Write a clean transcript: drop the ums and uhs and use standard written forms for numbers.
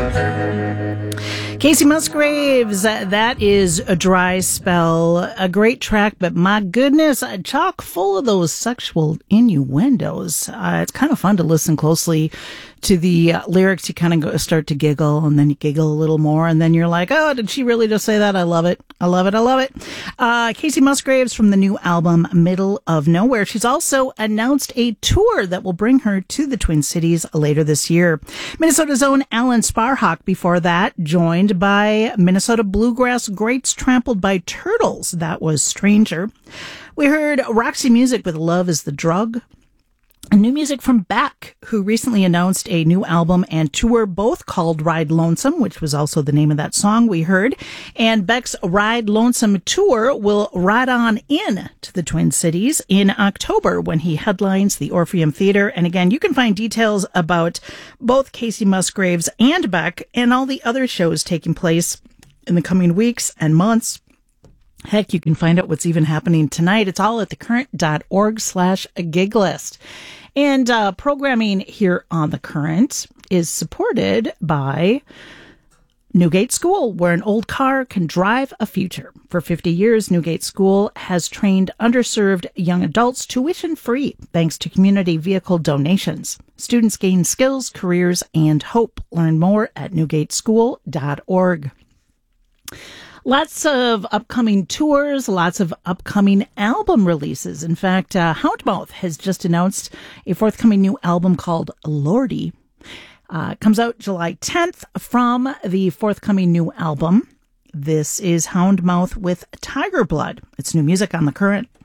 Casey Musgraves, that is A Dry Spell, a great track, but my goodness, chock full of those sexual innuendos. It's kind of fun to listen closely to the lyrics. You kind of start to giggle, and then you giggle a little more, and then you're like, oh, did she really just say that? I love it. I love it. I love it. Casey Musgraves from the new album, Middle of Nowhere. She's also announced a tour that will bring her to the Twin Cities later this year. Minnesota's own Alan Sparhawk before that, joined by Minnesota bluegrass greats Trampled by Turtles. That was Stranger. We heard Roxy Music with Love is the Drug. New music from Beck, who recently announced a new album and tour, both called Ride Lonesome, which was also the name of that song we heard. And Beck's Ride Lonesome tour will ride on in to the Twin Cities in October when he headlines the Orpheum Theater. And again, you can find details about both Casey Musgraves and Beck and all the other shows taking place in the coming weeks and months. Heck, you can find out what's even happening tonight. It's all at thecurrent.org/gig list. And programming here on The Current is supported by Newgate School, where an old car can drive a future. For 50 years, Newgate School has trained underserved young adults tuition-free thanks to community vehicle donations. Students gain skills, careers, and hope. Learn more at newgateschool.org. Lots of upcoming tours, lots of upcoming album releases. In fact, Houndmouth has just announced a forthcoming new album called Lordy. It comes out July 10th from the forthcoming new album. This is Houndmouth with Tiger Blood. It's new music on The Current.